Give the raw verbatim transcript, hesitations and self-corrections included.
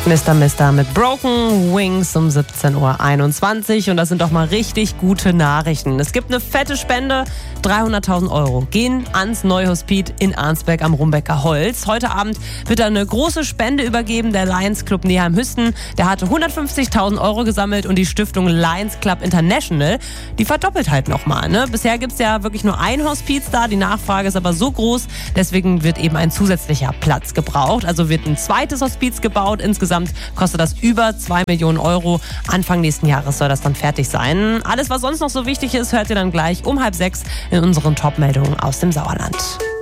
Mister Mister mit Broken Wings um siebzehn Uhr einundzwanzig. Und das sind doch mal richtig gute Nachrichten. Es gibt eine fette Spende. dreihunderttausend Euro gehen ans Neuhospiz in Arnsberg am Rumbecker Holz. Heute Abend wird da eine große Spende übergeben. Der Lions Club Neheim-Hüsten, der hatte hundertfünfzigtausend Euro gesammelt und die Stiftung Lions Club International, die verdoppelt halt nochmal. Ne? Bisher gibt es ja wirklich nur ein Hospiz da. Die Nachfrage ist aber so groß, deswegen wird eben ein zusätzlicher Platz gebraucht. Also wird ein zweites Hospiz gebaut. Insgesamt kostet das über zwei Millionen Euro. Anfang nächsten Jahres soll das dann fertig sein. Alles, was sonst noch so wichtig ist, hört ihr dann gleich um halb sechs in unseren Top-Meldungen aus dem Sauerland.